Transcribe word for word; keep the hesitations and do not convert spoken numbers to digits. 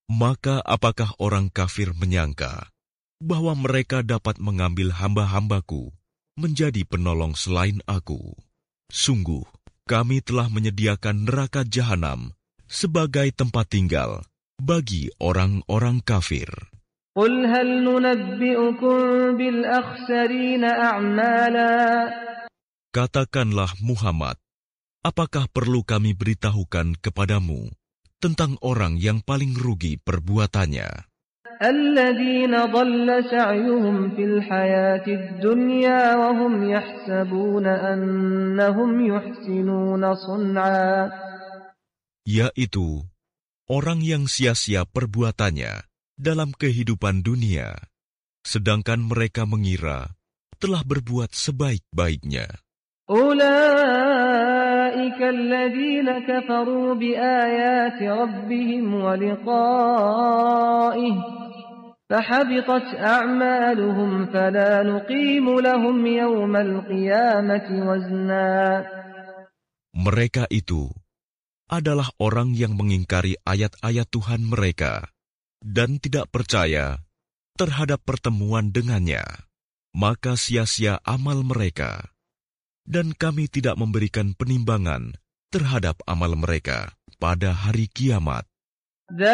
Maka apakah orang kafir menyangka bahwa mereka dapat mengambil hamba-hambaku menjadi penolong selain aku? Sungguh, kami telah menyediakan neraka jahanam sebagai tempat tinggal bagi orang-orang kafir. Qul hal nunabbi'ukum bil akhsarina a'mala. Katakanlah Muhammad, apakah perlu kami beritahukan kepadamu tentang orang yang paling rugi perbuatannya? Alladzina dhalla sa'yuhum fil hayatid dunya wa hum yahsabuna annahum yuhsinuna sun'a. Yaitu orang yang sia-sia perbuatannya dalam kehidupan dunia, sedangkan mereka mengira telah berbuat sebaik-baiknya. Ulaika alladzina kafaru biayati rabbihim wa liqa'ihi fahabitat a'maluhum fala nuqimu lahum yawmal qiyamati wazna. Mereka itu adalah orang yang mengingkari ayat-ayat Tuhan mereka dan tidak percaya terhadap pertemuan dengannya, maka sia-sia amal mereka. Dan kami tidak memberikan penimbangan terhadap amal mereka pada hari kiamat.